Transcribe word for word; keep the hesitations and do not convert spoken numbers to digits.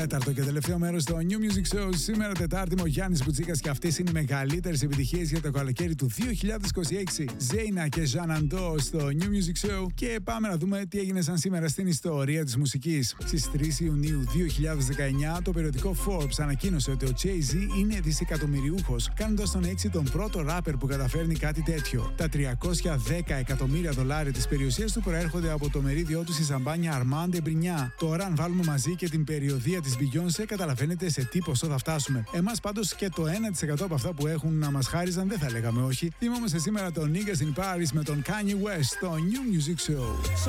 Τέταρτο και τελευταίο μέρος στο New Music Show. Σήμερα Τετάρτη με ο Γιάννης Μπουτσίκας και αυτές είναι οι μεγαλύτερες επιτυχίες για το καλοκαίρι του δύο χιλιάδες είκοσι έξι. Ζέινα και Ζαναντό στο New Music Show. Και πάμε να δούμε τι έγινε σαν σήμερα στην ιστορία της μουσικής. Στις τρεις Ιουνίου δύο χιλιάδες δεκαεννιά, το περιοδικό Forbes ανακοίνωσε ότι ο Jay-Z είναι δισεκατομμυριούχος, κάνοντας τον έτσι τον πρώτο ράπερ που καταφέρνει κάτι τέτοιο. Τα τριακόσια δέκα εκατομμύρια δολάρια της περιουσίας του προέρχονται από το μερίδιό του στη σαμπάνια Armand de Brignac. Τώρα, αν βάλουμε μαζί και την περιοδία της Beyoncé, καταλαβαίνετε σε τι ποσό θα φτάσουμε. Εμάς πάντως και το ένα τοις εκατό από αυτά που έχουν να μας χάριζαν δεν θα λέγαμε όχι. Θυμόμαστε σήμερα τον Niggas in Paris με τον Kanye West στο New Music Show.